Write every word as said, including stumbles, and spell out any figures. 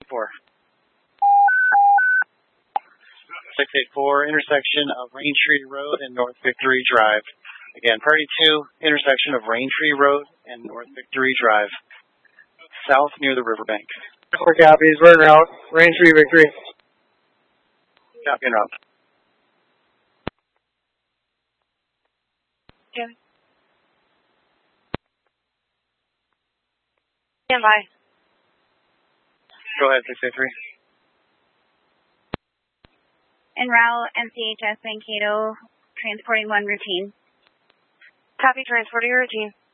four. six eight four, intersection of Raintree Road and North Victory Drive. Again, priority two, intersection of Raintree Road and North Victory Drive. South near the riverbank. Four copies, we're en route. Raintree, Victory. Copy en route. Jim. Stand by. Go ahead, six eight three. En route, M C H S Mankato, transporting one routine. Copy, transporting routine.